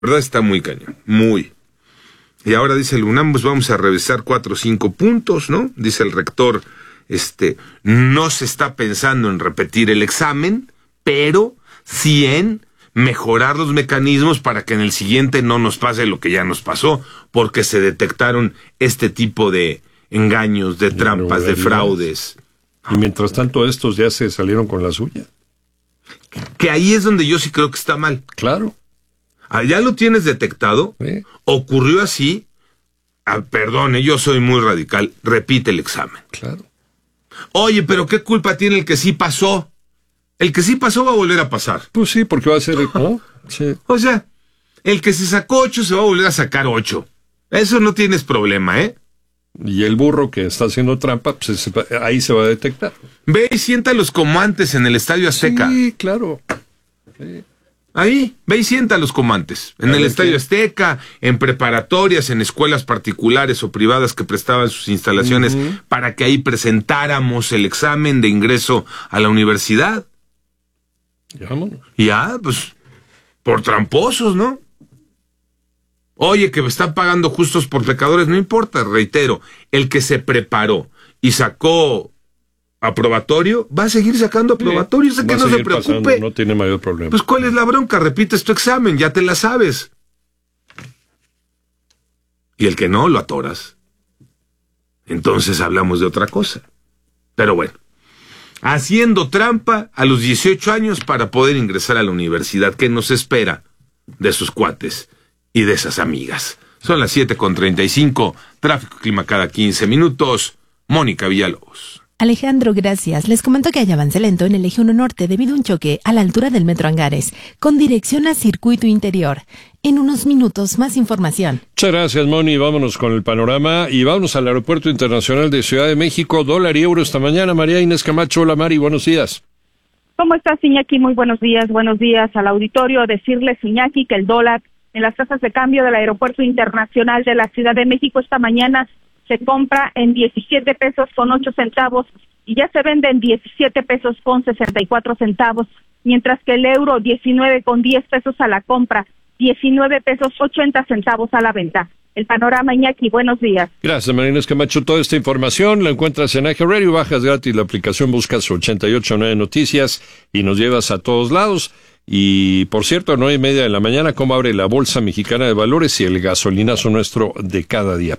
¿Verdad? Está muy cañón, muy. Y ahora dice el UNAM, pues vamos a revisar 4 o 5 puntos, ¿no? Dice el rector, no se está pensando en repetir el examen, pero sí en mejorar los mecanismos para que en el siguiente no nos pase lo que ya nos pasó, porque se detectaron este tipo de engaños, de trampas, de fraudes. Y mientras tanto estos ya se salieron con la suya. Que ahí es donde yo sí creo que está mal. Claro. Ya lo tienes detectado, Sí. Ocurrió así, perdone, yo soy muy radical, repite el examen. Claro. Oye, pero ¿qué culpa tiene el que sí pasó? El que sí pasó va a volver a pasar. Pues sí, porque va a ser... ¿no? Sí. O sea, el que se sacó 8 se va a volver a sacar 8. Eso no tienes problema, ¿eh? Y el burro que está haciendo trampa, pues ahí se va a detectar. Ve y siéntalos como antes en el Estadio Azteca. Sí, claro. Sí. Ahí, ve y siéntalos como antes. En el Estadio Azteca, en preparatorias, en escuelas particulares o privadas que prestaban sus instalaciones para que ahí presentáramos el examen de ingreso a la universidad. Vámonos. Ya, pues, por tramposos, ¿no? Oye, que están pagando justos por pecadores, no importa, reitero, el que se preparó y sacó aprobatorio, va a seguir sacando aprobatorio, que no se preocupe. Pasando, no tiene mayor problema. Pues, ¿cuál es la bronca? Repites tu examen, ya te la sabes. Y el que no, lo atoras. Entonces hablamos de otra cosa. Pero bueno, haciendo trampa a los 18 años para poder ingresar a la universidad. ¿Qué nos espera de sus cuates y de esas amigas? Son las 7:35, tráfico y clima cada 15 minutos. Mónica Villalobos. Alejandro, gracias. Les comento que hay avance lento en el eje 1 norte debido a un choque a la altura del Metro Angares, con dirección a circuito interior. En unos minutos, más información. Muchas gracias, Moni. Vámonos con el panorama y vámonos al Aeropuerto Internacional de Ciudad de México. Dólar y euro esta mañana. María Inés Camacho. Hola, Mari. Buenos días. ¿Cómo estás, Iñaki? Muy buenos días. Buenos días al auditorio. Decirles, Iñaki, que el dólar en las tasas de cambio del Aeropuerto Internacional de la Ciudad de México esta mañana se compra en 17 pesos con 8 centavos y ya se vende en 17 pesos con 64 centavos, mientras que el euro 19 con 10 pesos a la compra, 19 pesos 80 centavos a la venta. El panorama, Iñaki, buenos días. Gracias, María Inés Camacho. Toda esta información la encuentras en AG Radio, bajas gratis la aplicación, buscas 889 Noticias y nos llevas a todos lados. Y, por cierto, a 9:30 de la mañana, cómo abre la Bolsa Mexicana de Valores y el gasolinazo nuestro de cada día.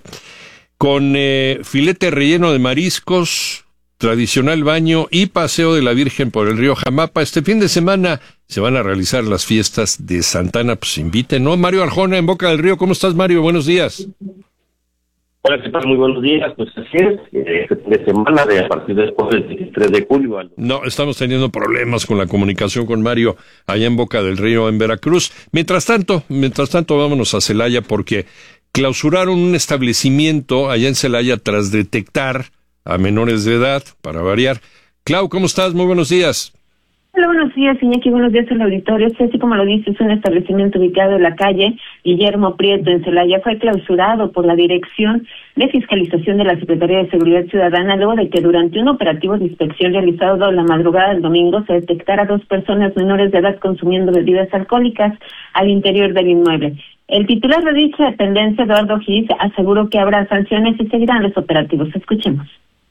Con filete relleno de mariscos, tradicional baño y paseo de la Virgen por el río Jamapa. Este fin de semana se van a realizar las fiestas de Santa Ana. Pues inviten, ¿no? Mario Arjona en Boca del Río. ¿Cómo estás, Mario? Buenos días. Hola, ¿qué tal? Muy buenos días. Pues así es, este fin de semana, a partir del jueves 23 de julio. No, estamos teniendo problemas con la comunicación con Mario allá en Boca del Río, en Veracruz. Mientras tanto, vámonos a Celaya porque clausuraron un establecimiento allá en Celaya tras detectar a menores de edad, para variar. Clau, ¿cómo estás? Muy buenos días. Hola, buenos días, Iñaki, buenos días al auditorio. Sí, así como lo dices, un establecimiento ubicado en la calle Guillermo Prieto, en Celaya, fue clausurado por la Dirección de Fiscalización de la Secretaría de Seguridad Ciudadana, luego de que durante un operativo de inspección realizado la madrugada del domingo se detectara 2 personas menores de edad consumiendo bebidas alcohólicas al interior del inmueble. El titular de dicha dependencia, Eduardo Gis, aseguró que habrá sanciones y seguirán los operativos. Escuchemos.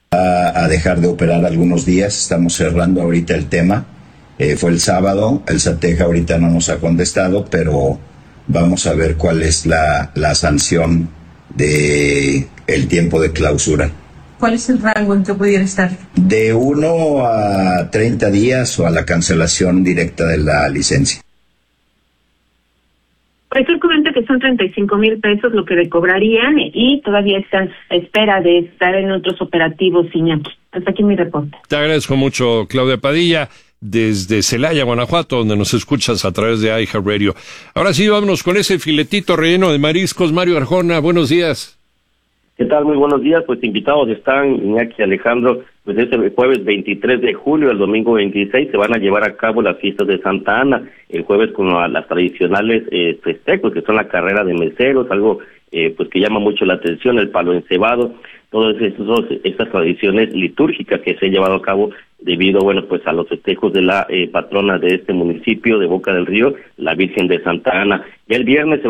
A dejar de operar algunos días, estamos cerrando ahorita el tema. Fue el sábado, el SATEJ ahorita no nos ha contestado, pero vamos a ver cuál es la sanción de el tiempo de clausura. ¿Cuál es el rango en que pudiera estar? De 1 a 30 días o a la cancelación directa de la licencia. Pues él comenta que son 35,000 pesos lo que le cobrarían y todavía están a espera de estar en otros operativos, Iñaki. Hasta aquí mi reporte. Te agradezco mucho, Claudia Padilla, desde Celaya, Guanajuato, donde nos escuchas a través de iHeartRadio. Ahora sí, vámonos con ese filetito relleno de mariscos. Mario Arjona, buenos días. ¿Qué tal? Muy buenos días. Pues invitados están Iñaki y Alejandro. Pues este jueves 23 de julio, el domingo 26, se van a llevar a cabo las fiestas de Santa Ana. El jueves con las tradicionales festejos, que son la carrera de meseros, algo pues que llama mucho la atención, el palo encebado, todas estas tradiciones litúrgicas que se han llevado a cabo debido, bueno, pues a los festejos de la patrona de este municipio de Boca del Río, la Virgen de Santa Ana. Ya el viernes se